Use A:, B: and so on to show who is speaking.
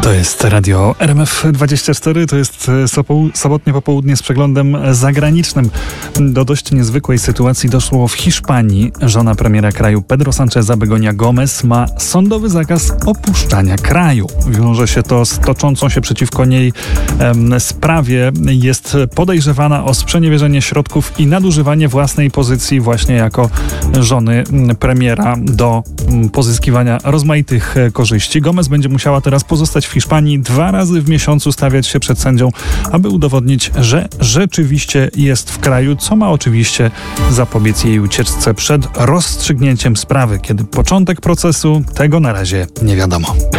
A: To jest radio RMF24, to jest sobotnie popołudnie z przeglądem zagranicznym. Do dość niezwykłej sytuacji doszło w Hiszpanii. Żona premiera kraju Pedro Sáncheza, Begoña Gómez, ma sądowy zakaz opuszczania kraju. Wiąże się to z toczącą się przeciwko niej sprawie. Jest podejrzewana o sprzeniewierzenie środków i nadużywanie własnej pozycji właśnie jako żony premiera do pozyskiwania rozmaitych korzyści. Gómez będzie musiała teraz pozostać w Hiszpanii 2 razy w miesiącu, stawiać się przed sędzią, aby udowodnić, że rzeczywiście jest w kraju, co ma oczywiście zapobiec jej ucieczce przed rozstrzygnięciem sprawy. Kiedy początek procesu, tego na razie nie wiadomo.